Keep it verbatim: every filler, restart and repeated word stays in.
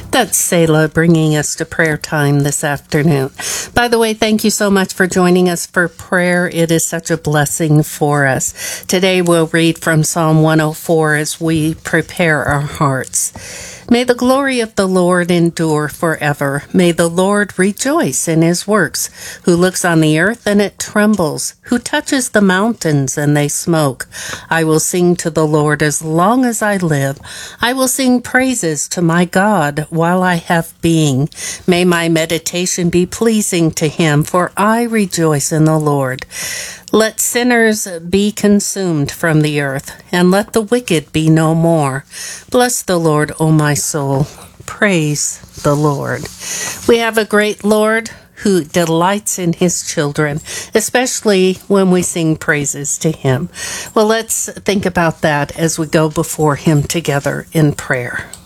That's Selah bringing us to prayer time this afternoon. By the way, thank you so much for joining us for prayer. It is such a blessing for us. Today we'll read from Psalm one oh four as we prepare our hearts. May the glory of the Lord endure forever. May the Lord rejoice in his works, who looks on the earth and it trembles, who touches the mountains and they smoke. I will sing to the Lord as long as I live. I will sing praises to my God while I have being. May my meditation be pleasing to him, for I rejoice in the Lord. Let sinners be consumed from the earth, and let the wicked be no more. Bless the Lord, O my soul. Praise the Lord. We have a great Lord who delights in his children, especially when we sing praises to him. Well, let's think about that as we go before him together in prayer.